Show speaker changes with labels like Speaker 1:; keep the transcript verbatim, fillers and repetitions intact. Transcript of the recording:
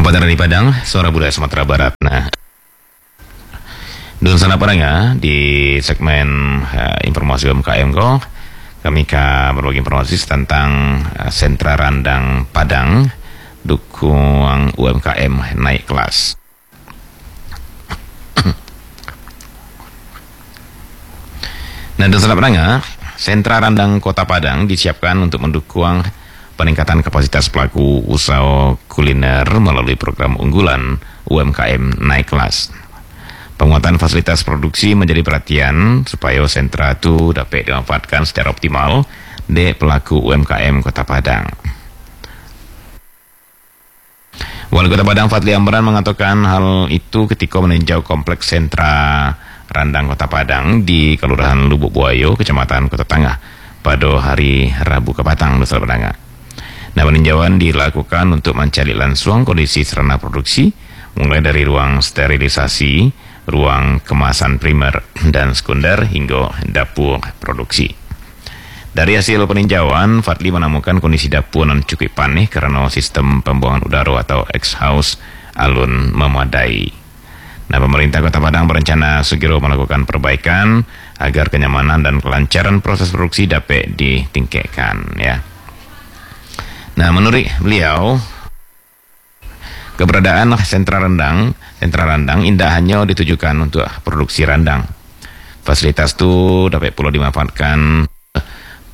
Speaker 1: Selamat datang di Padang, Suara Budaya Sumatera Barat. Nah, dun sana Padang di segmen uh, informasi U M K M ko, kami akan berbagi informasi tentang uh, sentra randang Padang, dukung U M K M naik kelas. Nah, dun sana Padang, sentra randang Kota Padang disiapkan untuk mendukung peningkatan kapasitas pelaku usaha kuliner melalui program unggulan U M K M naik kelas. Penguatan fasilitas produksi menjadi perhatian supaya sentra itu dapat dimanfaatkan secara optimal di pelaku U M K M Kota Padang. Wali Kota Padang Fadli Amran mengatakan hal itu ketika meninjau kompleks sentra randang Kota Padang di Kelurahan Lubuk Buayo, Kecamatan Kota Tengah pada hari Rabu kepatang, Nusa Tenggara. Nah, peninjauan dilakukan untuk mencari langsung kondisi sarana produksi, mulai dari ruang sterilisasi, ruang kemasan primer dan sekunder, hingga dapur produksi. Dari hasil peninjauan, Fadli menemukan kondisi dapur non cukup panih karena sistem pembuangan udara atau exhaust alun memadai. Nah, pemerintah Kota Padang berencana segera melakukan perbaikan agar kenyamanan dan kelancaran proses produksi dapat ditingkatkan, ya. Nah, menurut beliau, keberadaan sentra rendang, sentra randang indah hanya ditujukan untuk produksi randang. Fasilitas itu dapat pula dimanfaatkan